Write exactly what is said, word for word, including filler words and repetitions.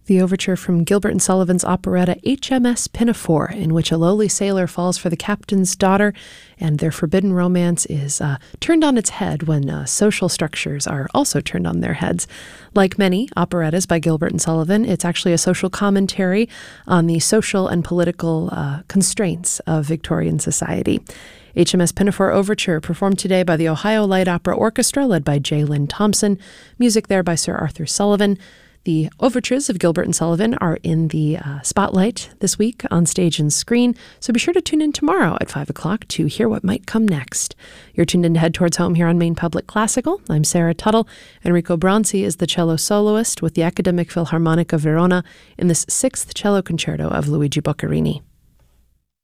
The overture from Gilbert and Sullivan's operetta H M S Pinafore, in which a lowly sailor falls for the captain's daughter, and their forbidden romance is uh, turned on its head when uh, social structures are also turned on their heads. Like many operettas by Gilbert and Sullivan, it's actually a social commentary on the social and political uh, constraints of Victorian society. H M S Pinafore Overture, performed today by the Ohio Light Opera Orchestra, led by J. Lynn Thompson. Music there by Sir Arthur Sullivan. The overtures of Gilbert and Sullivan are in the uh, spotlight this week on stage and screen, so be sure to tune in tomorrow at five o'clock to hear what might come next. You're tuned in to Head Towards Home here on Maine Public Classical. I'm Sarah Tuttle. Enrico Bronzi is the cello soloist with the Academic Philharmonic of Verona in this sixth cello concerto of Luigi Boccherini.